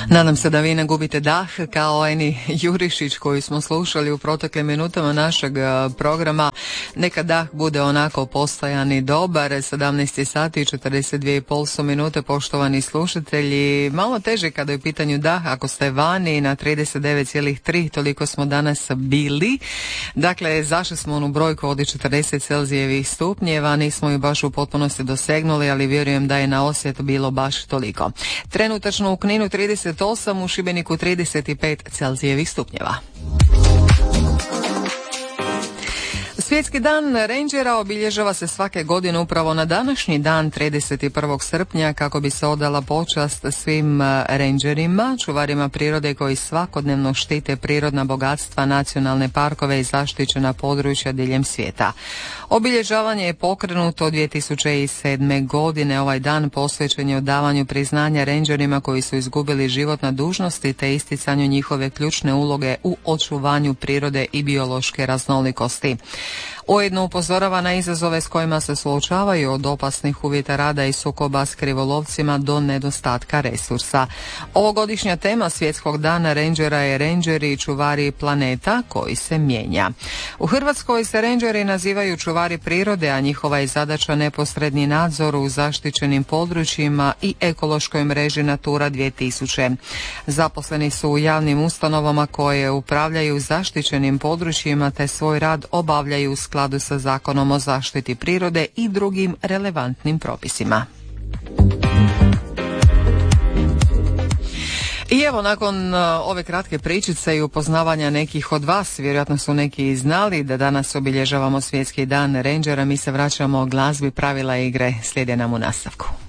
Nadam se da vi ne gubite dah kao Eni Jurišić koju smo slušali u proteklim minutama našeg programa. Neka dah bude onako postojan i dobar. 17 sati i 42,5 su minute, poštovani slušatelji. Malo teže kada je u pitanju dah ako ste vani na 39,3, toliko smo danas bili. Dakle, zašli smo onu brojku od 40 celzijevih stupnjeva, nismo ju baš u potpunosti dosegnuli, ali vjerujem da je na osjetu bilo baš toliko. Trenutačno u Kninu 38, u Šibeniku 35 celzijevih stupnjeva. Svjetski dan rangera obilježava se svake godine upravo na današnji dan 31. srpnja kako bi se odala počast svim rangerima, čuvarima prirode koji svakodnevno štite prirodna bogatstva, nacionalne parkove i zaštićena područja diljem svijeta. Obilježavanje je pokrenuto 2007. godine. Ovaj dan posvećen je odavanju priznanja rangerima koji su izgubili život na dužnosti te isticanju njihove ključne uloge u očuvanju prirode i biološke raznolikosti. Ujedno upozorava na izazove s kojima se suočavaju od opasnih uvjeta rada i sukoba s krivolovcima do nedostatka resursa. Ovogodišnja tema Svjetskog dana rangera je rangeri i čuvari planeta koji se mijenja. U Hrvatskoj se rangeri nazivaju čuvari prirode, a njihova je zadaća neposredni nadzor u zaštićenim područjima i ekološkoj mreži Natura 2000. Zaposleni su u javnim ustanovama koje upravljaju zaštićenim područjima te svoj rad obavljaju u skladu sa Zakonom o zaštiti prirode i drugim relevantnim propisima. I evo, nakon ove kratke pričice i upoznavanja nekih od vas, vjerojatno su neki i znali da danas obilježavamo Svjetski dan rangera, mi se vraćamo glazbi, pravila igre slijede nam u nastavku.